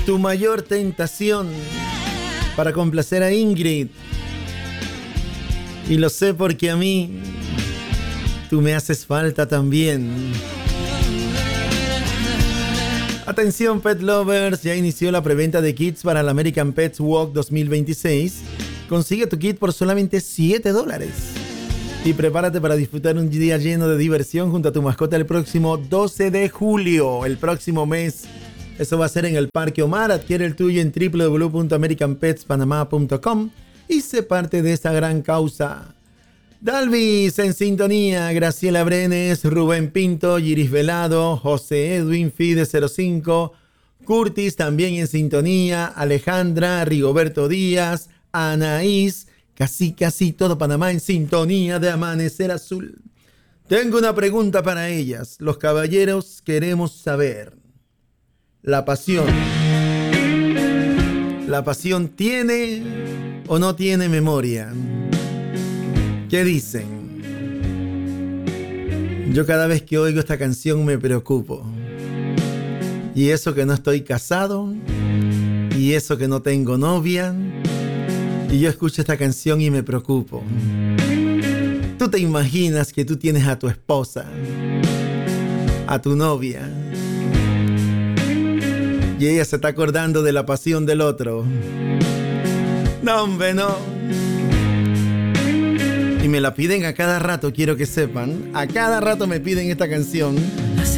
Tu mayor tentación para complacer a Ingrid. Y lo sé porque a mí tú me haces falta también. Atención pet lovers, ya inició la preventa de kits para el American Pets Walk 2026. Consigue tu kit por solamente $7. Y prepárate para disfrutar un día lleno de diversión junto a tu mascota el próximo 12 de julio, el próximo mes. Eso va a ser en el Parque Omar. Adquiere el tuyo en www.americanpetspanama.com y sé parte de esta gran causa. Dalvis en sintonía, Graciela Brenes, Rubén Pinto, Giris Velado, José Edwin Fide 05, Curtis también en sintonía, Alejandra, Rigoberto Díaz, Anaís, casi todo Panamá en sintonía de Amanecer Azul. Tengo una pregunta para ellas. Los caballeros queremos saber. ¿La pasión tiene o no tiene memoria? ¿Qué dicen? Yo cada vez que oigo esta canción me preocupo. Y eso que no estoy casado, y eso que no tengo novia, y yo escucho esta canción y me preocupo. Tú te imaginas que tú tienes a tu esposa, a tu novia, y ella se está acordando de la pasión del otro. No, hombre, no. Y me la piden a cada rato, quiero que sepan. A cada rato me piden esta canción.